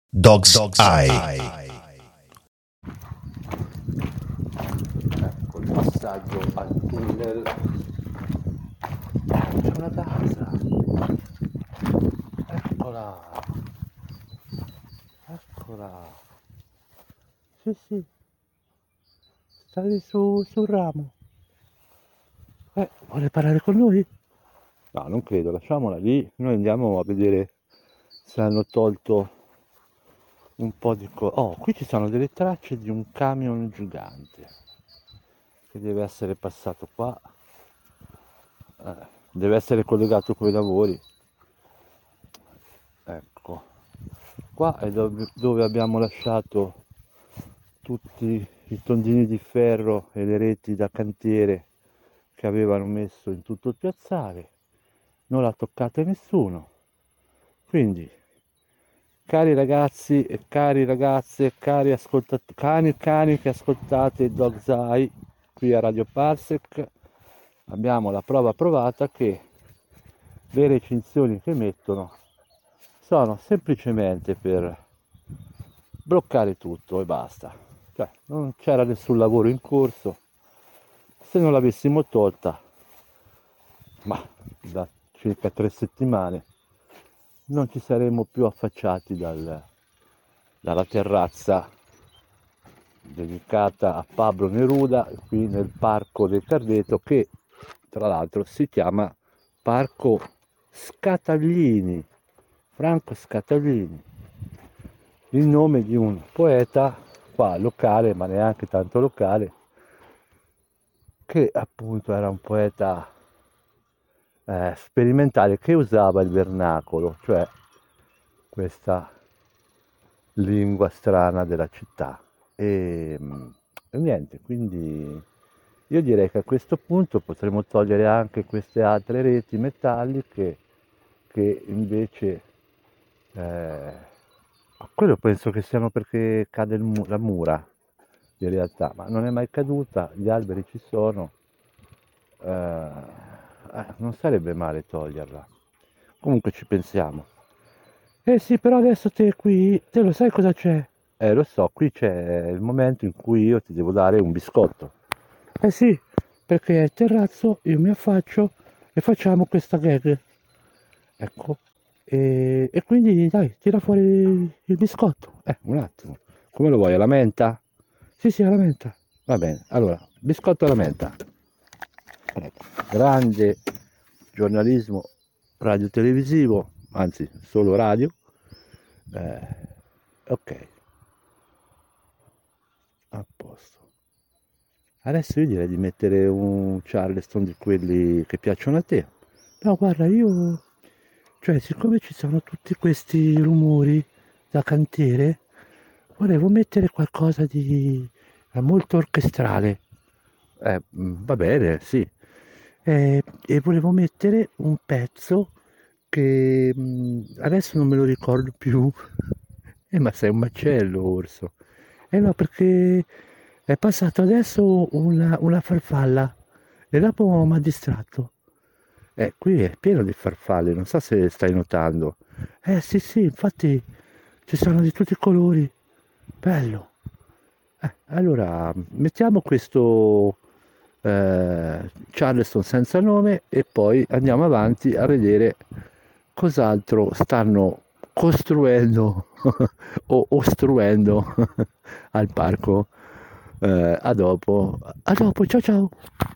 Dog's Eye. Ecco il passaggio al tunnel. C'è una casa. Eccola. Eccola. Sì. Stai sul ramo. Vuole parlare con noi? No, non credo, lasciamola lì. Noi andiamo a vedere se hanno tolto un po' di cose. Oh, qui ci sono delle tracce di un camion gigante che deve essere passato qua. Deve essere collegato con i lavori. Ecco, qua è dove abbiamo lasciato tutti i tondini di ferro e le reti da cantiere che avevano messo in tutto il piazzale. Non l'ha toccata nessuno. Quindi, cari ragazzi e cari ragazze, cari cani che ascoltate Dog's Eye qui a Radio Parsec, abbiamo la prova provata che le recinzioni che mettono sono semplicemente per bloccare tutto e basta. Cioè, non c'era nessun lavoro in corso. Se non l'avessimo tolta, ma da circa 3 settimane, non ci saremmo più affacciati dalla terrazza dedicata a Pablo Neruda qui nel parco del Cardeto, che tra l'altro si chiama Parco Scataglini, Franco Scataglini, il nome di un poeta qua locale, ma neanche tanto locale, che appunto era un poeta sperimentale che usava il vernacolo, cioè questa lingua strana della città. E niente, quindi io direi che a questo punto potremmo togliere anche queste altre reti metalliche che invece quello penso che siano perché cade la mura in realtà, ma non è mai caduta, gli alberi ci sono, non sarebbe male toglierla. Comunque ci pensiamo. Sì, però adesso te lo sai cosa c'è? Lo so, qui c'è il momento in cui io ti devo dare un biscotto. Sì, perché al terrazzo io mi affaccio e facciamo questa gag. Ecco. E quindi dai, tira fuori il biscotto. Un attimo. Come lo vuoi? Alla menta? Sì, alla menta. Va bene. Allora, biscotto alla menta. Ecco. Grande giornalismo radio-televisivo, anzi solo radio. Ok, a posto. Adesso io direi di mettere un Charleston di quelli che piacciono a te. No, guarda, cioè, siccome ci sono tutti questi rumori da cantiere, volevo mettere qualcosa di molto orchestrale. Va bene, sì. E volevo mettere un pezzo che adesso non me lo ricordo più. Ma sei un macello, orso. No, perché è passato adesso una farfalla e dopo mi ha distratto. Qui è pieno di farfalle, non so se stai notando. Sì, infatti ci sono di tutti i colori. Bello. Allora, mettiamo questo Charleston senza nome e poi andiamo avanti a vedere cos'altro stanno costruendo o ostruendo al parco. A dopo, ciao ciao.